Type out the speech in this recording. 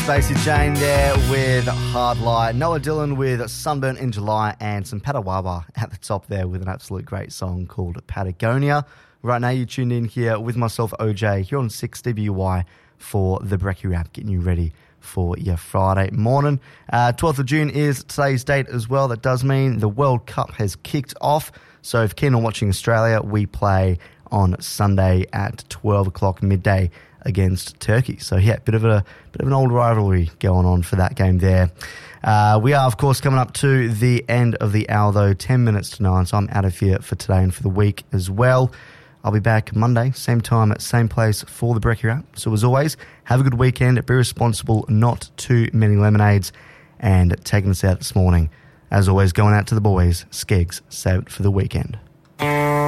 Spacey Jane there with Hard Light. Noah Dillon with Sunburn in July, and some Patawawa at the top there with an absolute great song called Patagonia. Right now you tuned in here with myself, OJ, here on 6WY for the Brekkie Wrap, getting you ready for your Friday morning. 12th of June is today's date as well. That does mean the World Cup has kicked off. So if keen on watching Australia, we play on Sunday at 12 o'clock midday against Turkey. So yeah, bit of an old rivalry going on for that game there. We are, of course, coming up to the end of the hour though, 10 minutes to 9. So I'm out of here for today and for the week as well. I'll be back Monday, same time at same place for the Brekkie Wrap. So as always, have a good weekend. Be responsible, not too many lemonades, and taking us out this morning. As always, going out to the boys, Skeggs, save it for the weekend.